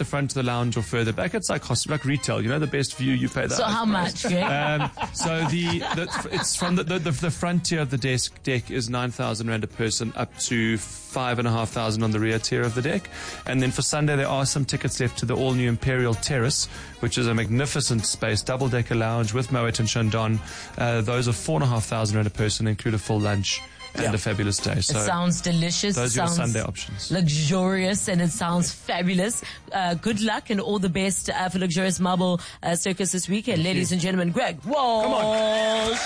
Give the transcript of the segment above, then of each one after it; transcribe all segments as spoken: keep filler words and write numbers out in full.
the front of the lounge or further back. It's like hosp- like retail. You know, the best view, you pay that. So how much? Um, so the, the it's from the, the the front tier of the desk deck is nine thousand rand a person, up to five and a half thousand on the rear tier of the deck. And then for Sunday there are some tickets left to the all new Imperial Terrace, which is a magnificent space, double decker lounge with Moet and Chandon. Uh, those are four and a half thousand rand a person, include a full lunch and yeah. a fabulous day. So it sounds delicious. Those it are sounds your Sunday options. Luxurious, and it sounds fabulous. Uh, good luck and all the best uh, for Luxurious Marble uh, Circus this weekend. Thank Ladies you. and gentlemen, Greg Walsh. Come on.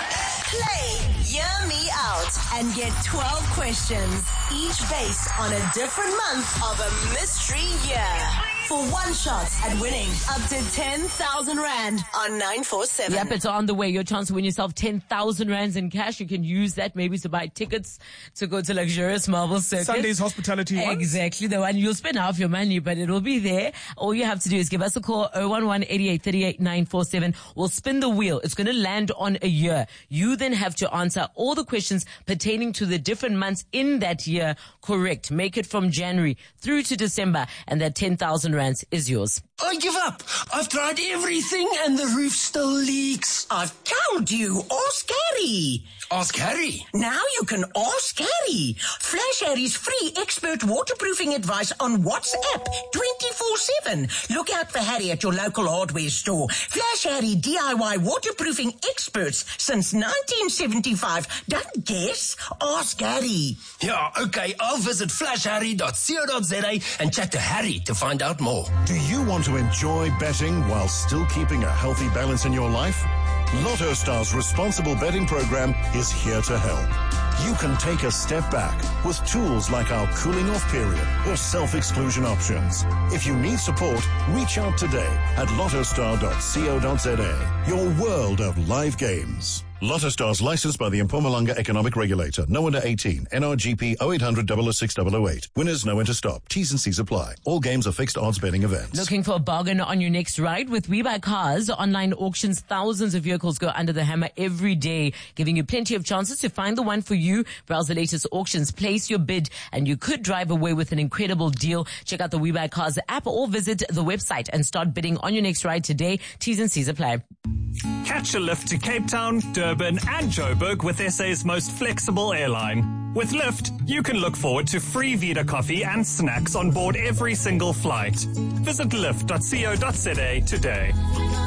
Play Hear Me Out and get twelve questions, each based on a different month of a mystery year. For one shot at winning up to ten thousand rand on nine four seven. Yep, it's on the way. Your chance to win yourself ten thousand rands in cash. You can use that maybe to buy tickets to go to Luxurious Marble Circus. Sunday's hospitality ones. Exactly, the one. You'll spend half your money, but it'll be there. All you have to do is give us a call, oh one one, eight eight three eight, nine four seven. We'll spin the wheel. It's going to land on a year. You then have to answer all the questions pertaining to the different months in that year correct. Make it from January through to December, and that ten thousand rands is yours. I give up. I've tried everything and the roof still leaks. I've told you, ask Harry. Ask Harry. Now you can ask Harry. Flash Harry's free expert waterproofing advice on WhatsApp twenty-four seven. Look out for Harry at your local hardware store. Flash Harry D I Y waterproofing experts since nineteen seventy-five. Don't guess. Ask Harry. Yeah, okay. I'll visit flash harry dot co dot za and chat to Harry to find out more. Do you want to enjoy betting while still keeping a healthy balance in your life? Lotto Star's responsible betting program is here to help. You can take a step back with tools like our cooling off period or self-exclusion options. If you need support, reach out today at lotto star dot co dot za. Your world of live games. Lotto Stars licensed by the Mpumalanga Economic Regulator. No under eighteen. N R G P oh eight hundred, double oh six, double oh eight. Winners know when to stop. T's and C's apply. All games are fixed odds betting events. Looking for a bargain on your next ride? With We Buy Cars, online auctions, thousands of vehicles go under the hammer every day, giving you plenty of chances to find the one for you. Browse the latest auctions, place your bid, and you could drive away with an incredible deal. Check out the We Buy Cars app or visit the website and start bidding on your next ride today. T's and C's apply. Catch a lift to Cape Town, Durban and Joburg with S A's most flexible airline. With Lyft, you can look forward to free Vita coffee and snacks on board every single flight. Visit lyft dot co dot za today.